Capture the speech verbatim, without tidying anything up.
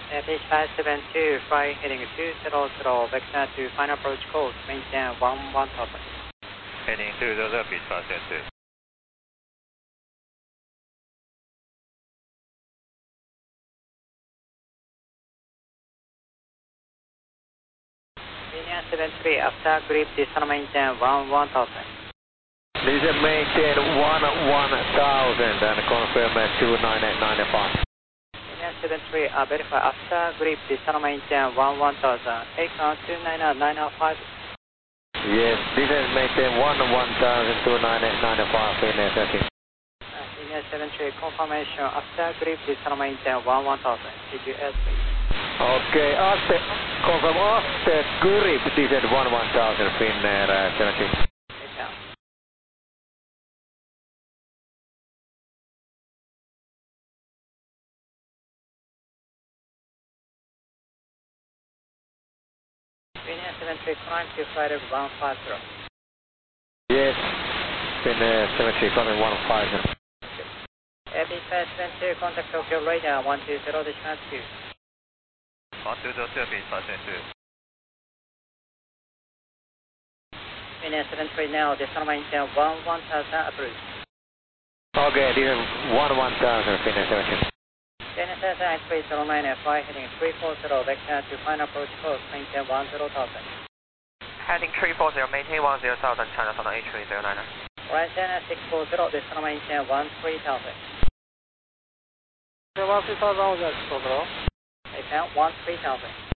Airfish five seven two, fly heading two zero zero, vector to final approach course, maintain one one thousand. Heading two zero zero, beach five seven two. Linear seven three, after grip, descend maintain one one thousand. Descend maintain one one thousand and confirm two nine eight nine five. Linear seven three, uh, verify after grip, descend maintain one one thousand. eight count two nine nine five. Yes, descend maintain one one thousand, two nine eight nine five, Linear thirteen. Uh, Linear seven three, confirmation after grip, descend maintain one one thousand. C G S please. Okay, after, confirm after grip, descend one one thousand, Finnair uh, seventeen. eight count. Linear seven three, climb to flight of one five zero. Yes, Finnair seventeen, coming one five zero. Airfish five seven two, contact Tokyo radar one two zero, decimal two. one two zero zero, beach five seven two. Linear seven three now, descend maintain one one thousand, approved. Okay, descend one one thousand, Finnair seventeen. Linear seven three zero nine, fly heading three four zero, vector to final approach course, maintain one zero thousand. Heading three four zero, maintain one zero thousand, China Southern eight three zero nine. Horizon six four zero, descend maintain one three thousand. one three thousand, Account one three thousand.